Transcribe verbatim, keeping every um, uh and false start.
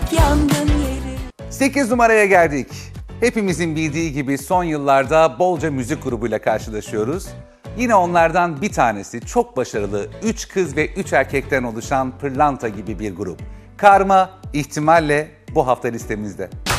yak yangın yeri. sekiz numaraya geldik. Hepimizin bildiği gibi son yıllarda bolca müzik grubuyla karşılaşıyoruz. Yine onlardan bir tanesi çok başarılı üç kız ve üç erkekten oluşan Pırlanta gibi bir grup. Karma ihtimalle bu hafta listemizde.